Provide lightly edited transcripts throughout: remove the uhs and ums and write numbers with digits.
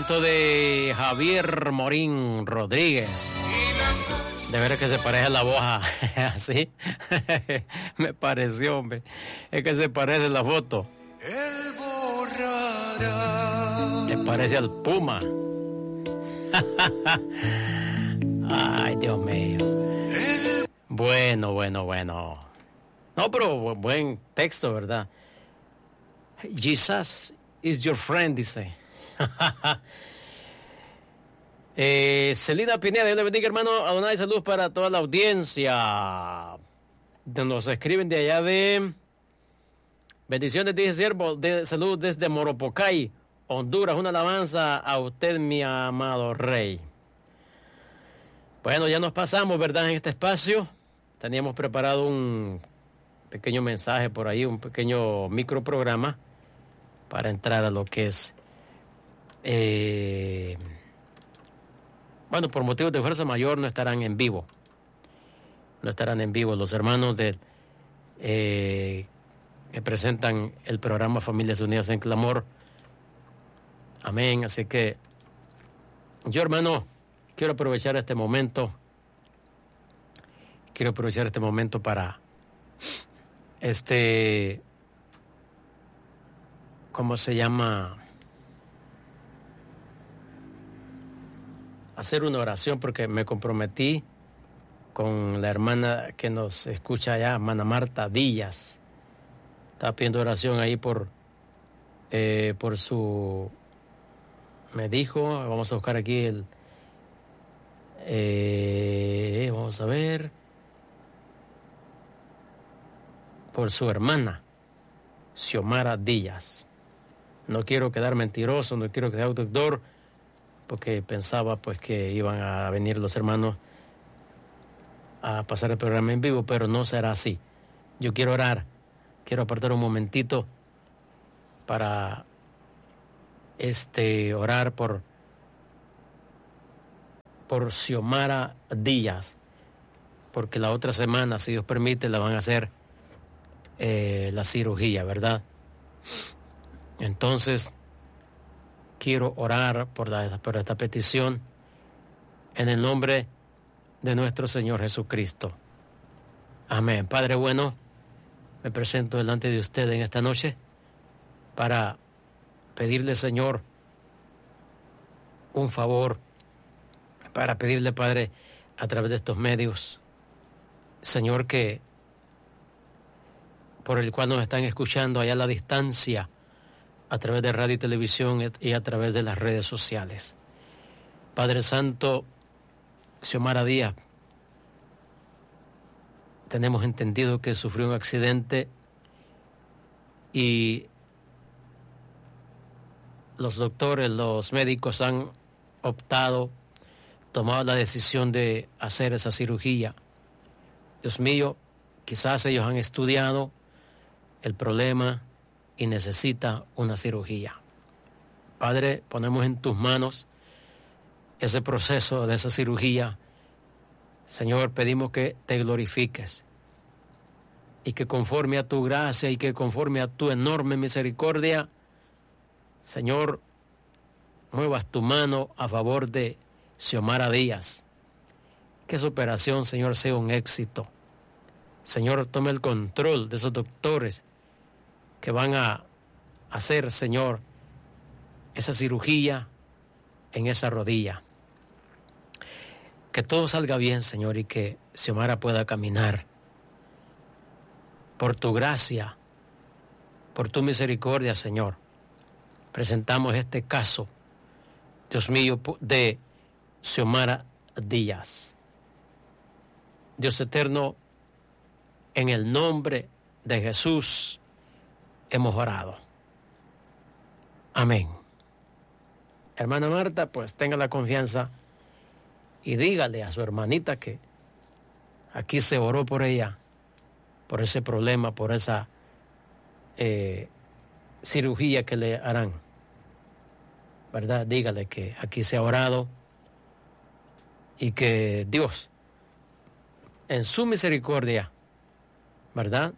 talento de Javier Morín Rodríguez. De veras que se parece la voz así. Me pareció, hombre. Es que se parece la foto. Él borrará. Le parece al Puma. Ay, Dios mío. Bueno. No, pero buen texto, ¿verdad? Jesus is your friend, dice. Celina Pineda, Dios le bendiga, hermano. Adonai, saludos para toda la audiencia. Nos escriben de allá de... Bendiciones, dice siervo. Saludos desde Moropocay, Honduras. Una alabanza a usted, mi amado rey. Bueno, ya nos pasamos, ¿verdad? En este espacio teníamos preparado un pequeño mensaje por ahí, un pequeño microprograma para entrar a lo que es... Bueno, por motivos de fuerza mayor no estarán en vivo. No estarán en vivo los hermanos que presentan el programa Familias Unidas en Clamor. Amén. Así que yo, hermano, quiero aprovechar este momento. Quiero aprovechar este momento para ¿cómo se llama? Hacer una oración, porque me comprometí con la hermana que nos escucha allá, hermana Marta Díaz. Estaba pidiendo oración ahí por su... Me dijo, vamos a buscar aquí vamos a ver, por su hermana Xiomara Díaz. No quiero quedar mentiroso, no quiero quedar doctor, porque pensaba pues que iban a venir los hermanos a pasar el programa en vivo, pero no será así. Yo quiero orar, quiero apartar un momentito para orar por Xiomara Díaz, porque la otra semana, si Dios permite, la van a hacer la cirugía, ¿verdad? Entonces quiero orar por esta petición en el nombre de nuestro Señor Jesucristo. Amén. Padre bueno, me presento delante de usted en esta noche para pedirle, Señor, un favor, para pedirle, Padre, a través de estos medios, Señor, que por el cual nos están escuchando allá a la distancia, a través de radio y televisión y a través de las redes sociales. Padre Santo, Xiomara Díaz, tenemos entendido que sufrió un accidente y los doctores, los médicos han tomado la decisión de hacer esa cirugía. Dios mío, quizás ellos han estudiado el problema y necesita una cirugía. Padre, ponemos en tus manos ese proceso de esa cirugía. Señor, pedimos que te glorifiques y que conforme a tu gracia y que conforme a tu enorme misericordia, Señor, muevas tu mano a favor de Xiomara Díaz. Que esa operación, Señor, sea un éxito. Señor, tome el control de esos doctores que van a hacer, Señor, esa cirugía en esa rodilla. Que todo salga bien, Señor, y que Xiomara pueda caminar. Por tu gracia, por tu misericordia, Señor, presentamos este caso, Dios mío, de Xiomara Díaz. Dios eterno, en el nombre de Jesús hemos orado. Amén. Hermana Marta, pues tenga la confianza y dígale a su hermanita que aquí se oró por ella, por ese problema, por esa cirugía que le harán, ¿verdad? Dígale que aquí se ha orado y que Dios, en su misericordia, ¿verdad?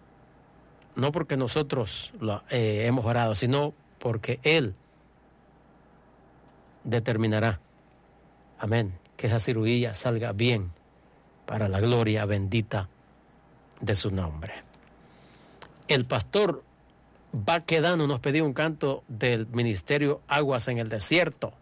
No porque nosotros hemos orado, sino porque Él determinará, amén, que esa cirugía salga bien para la gloria bendita de su nombre. El pastor va quedando, nos pedía un canto del ministerio Aguas en el Desierto.